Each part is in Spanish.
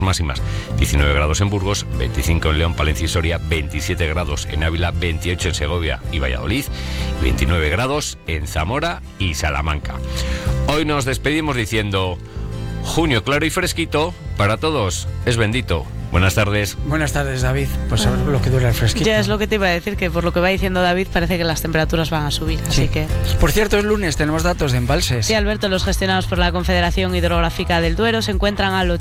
Máximas: 19 grados en Burgos, 25 en León, Palencia y Soria, 27 grados en Ávila, 28 en Segovia y Valladolid, 29 grados en Zamora y Salamanca. Hoy nos despedimos diciendo: junio claro y fresquito, para todos es bendito. Buenas tardes. Buenas tardes, David. Pues a ver lo que dura el fresquito. Ya es lo que te iba a decir, que por lo que va diciendo David parece que las temperaturas van a subir, así que... Por cierto, es lunes, tenemos datos de embalses. Sí, Alberto, los gestionados por la Confederación Hidrográfica del Duero se encuentran al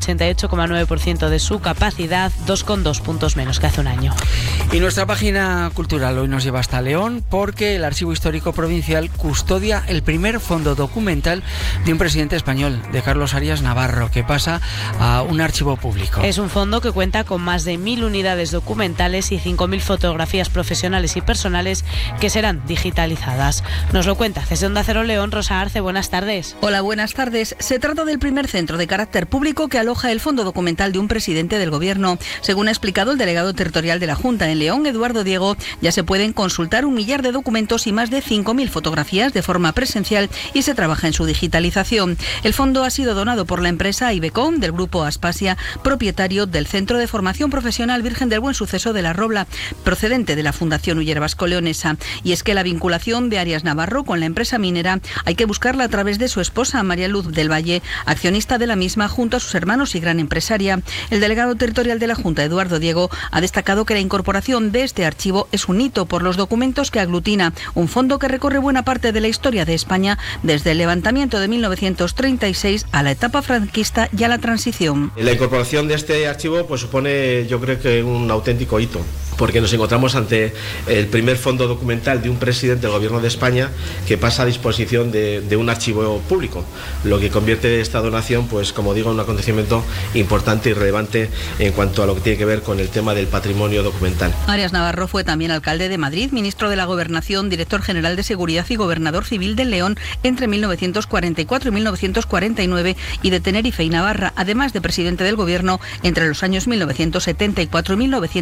88,9% de su capacidad, 2,2 puntos menos que hace un año. Y nuestra página cultural hoy nos lleva hasta León porque el Archivo Histórico Provincial custodia el primer fondo documental de un presidente español, de Carlos Arias Navarro, que pasa a un archivo público. Es un fondo que cuenta con más de 1.000 unidades documentales y 5.000 fotografías profesionales y personales que serán digitalizadas. Nos lo cuenta desde Onda Cero León, Rosa Arce. Buenas tardes. Hola, buenas tardes. Se trata del primer centro de carácter público que aloja el fondo documental de un presidente del Gobierno. Según ha explicado el delegado territorial de la Junta en León, Eduardo Diego, ya se pueden consultar 1 millar de documentos y más de 5.000 fotografías de forma presencial y se trabaja en su digitalización. El fondo ha sido donado por la empresa Ibecom del grupo Aspasia, propietario del Centro de Formación Profesional Virgen del Buen Suceso de La Robla, procedente de la Fundación Uller Vasco Leonesa. Y es que la vinculación de Arias Navarro con la empresa minera hay que buscarla a través de su esposa, María Luz del Valle, accionista de la misma junto a sus hermanos y gran empresaria. El delegado territorial de la Junta, Eduardo Diego, ha destacado que la incorporación de este archivo es un hito por los documentos que aglutina, un fondo que recorre buena parte de la historia de España desde el levantamiento de 1936 a la etapa franquista y a la transición. La incorporación de este archivo pues supone, yo creo que un auténtico hito, porque nos encontramos ante el primer fondo documental de un presidente del Gobierno de España que pasa a disposición de un archivo público, lo que convierte esta donación, pues como digo, en un acontecimiento importante y relevante en cuanto a lo que tiene que ver con el tema del patrimonio documental. Arias Navarro fue también alcalde de Madrid, ministro de la Gobernación, director general de Seguridad y gobernador civil de León entre 1944 y 1949 y de Tenerife y Navarra, además de presidente del Gobierno entre los años 1974 y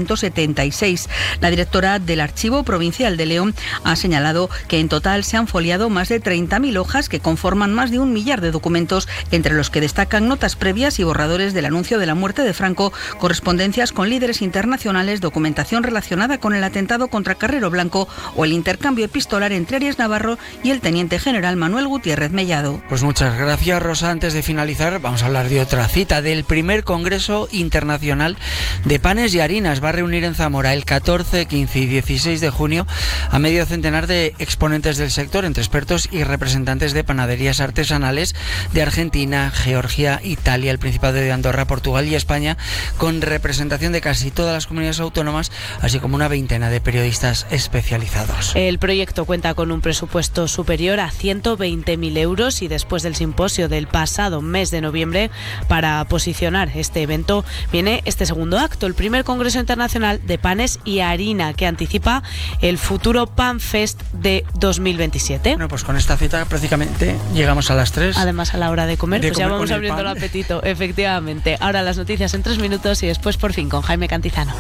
1976. La directora del Archivo Provincial de León ha señalado que en total se han foliado más de 30.000 hojas que conforman más de 1 millar de documentos, entre los que destacan notas previas y borradores del anuncio de la muerte de Franco, correspondencias con líderes internacionales, documentación relacionada con el atentado contra Carrero Blanco o el intercambio epistolar entre Arias Navarro y el teniente general Manuel Gutiérrez Mellado. Pues muchas gracias, Rosa. Antes de finalizar, vamos a hablar de otra cita, del primer Congreso Internacional de Panes y Harinas. Va a reunir en Zamora el 14, 15 y 16 de junio a medio centenar de exponentes del sector, entre expertos y representantes de panaderías artesanales de Argentina, Georgia, Italia, el Principado de Andorra, Portugal y España, con representación de casi todas las comunidades autónomas, así como una veintena de periodistas especializados. El proyecto cuenta con un presupuesto superior a 120.000 euros y después del simposio del pasado mes de noviembre, para posicionar este evento, viene este segundo acto, el primer Congreso Internacional de Panes y Harina, que anticipa el futuro Pan Fest de 2027. Bueno, pues con esta cita prácticamente llegamos a las 3. Además, a la hora de comer, pues ya vamos el abriendo pan. el apetito, efectivamente. Ahora las noticias en 3 minutos y después por fin con Jaime Cantizano.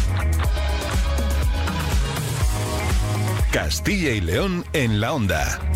Castilla y León en la Onda.